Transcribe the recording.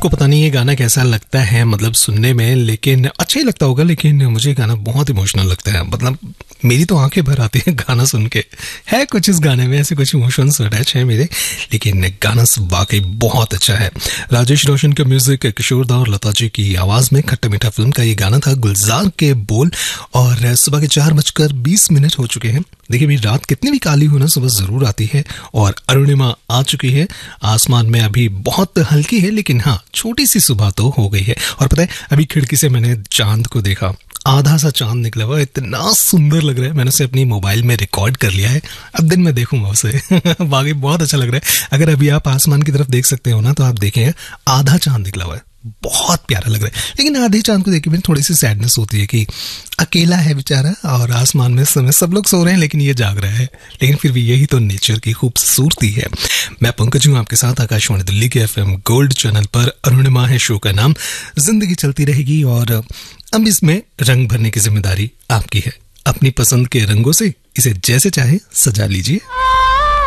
आपको पता नहीं ये गाना कैसा लगता है, मतलब सुनने में, लेकिन अच्छा ही लगता होगा, लेकिन मुझे गाना बहुत इमोशनल लगता है। मतलब मेरी तो आंखें भर आती है गाना सुन के। है कुछ इस गाने में ऐसे कुछ इमोशंस अटैच है मेरे, लेकिन गाना वाकई बहुत अच्छा है। राजेश रोशन का म्यूजिक, किशोर दा और लता जी की आवाज में खट्टा मीठा फिल्म का ये गाना था, गुलजार के बोल। और सुबह के 4:20 हो चुके हैं। देखिए भी रात कितनी भी काली हो ना, सुबह जरूर आती है और अरुणिमा आ चुकी है। आसमान में अभी बहुत हल्की है, लेकिन हाँ छोटी सी सुबह तो हो गई है। और पता है अभी खिड़की से मैंने चांद को देखा, आधा सा चांद निकला हुआ, इतना सुंदर लग रहा है। मैंने उसे अपनी मोबाइल में रिकॉर्ड कर लिया है, अब दिन में देखूंगा उसे। वाकई बहुत अच्छा लग रहा है। अगर अभी आप आसमान की तरफ देख सकते हो ना, तो आप देखें आधा चांद निकला हुआ है, बहुत प्यारा लग रहा है। लेकिन आधे चांद को देख के मेरी थोड़ी सी सैडनेस होती है कि अकेला है बेचारा और आसमान में समय सब लोग सो रहे हैं लेकिन ये जाग रहा है। लेकिन फिर भी यही तो नेचर की खूबसूरती है। मैं पंकज हूं आपके साथ आकाशवाणी दिल्ली के FM गोल्ड चैनल पर। अरुणिमा है शो का नाम। जिंदगी चलती रहेगी और अब इसमें रंग भरने की जिम्मेदारी आपकी है। अपनी पसंद के रंगों से इसे जैसे चाहे सजा लीजिए।